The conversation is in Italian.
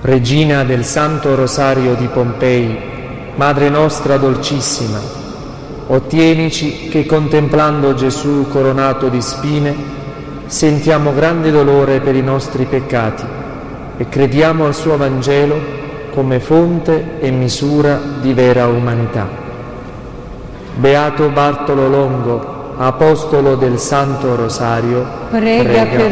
Regina del Santo Rosario di Pompei, Madre nostra dolcissima, ottienici che contemplando Gesù coronato di spine sentiamo grande dolore per i nostri peccati e crediamo al suo Vangelo come fonte e misura di vera umanità. Beato Bartolo Longo, Apostolo del Santo Rosario, prega per